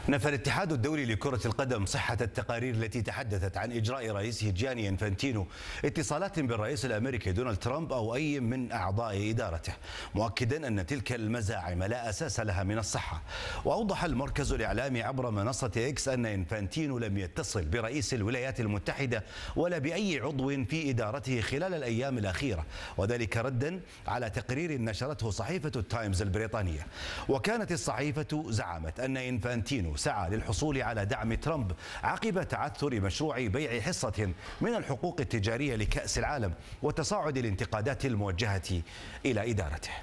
نفى الاتحاد الدولي لكرة القدم صحة التقارير التي تحدثت عن إجراء رئيسه جياني إنفانتينو اتصالات بالرئيس الأمريكي دونالد ترامب أو أي من أعضاء إدارته، مؤكدا أن تلك المزاعم لا أساس لها من الصحة. وأوضح المركز الإعلامي عبر منصة إكس أن إنفانتينو لم يتصل برئيس الولايات المتحدة ولا بأي عضو في إدارته خلال الأيام الأخيرة، وذلك ردا على تقرير نشرته صحيفة التايمز البريطانية. وكانت الصحيفة زعمت أن إنفانتينو سعى للحصول على دعم ترامب عقب تعثر مشروع بيع حصة من الحقوق التجارية لكأس العالم وتصاعد الانتقادات الموجهة إلى إدارته.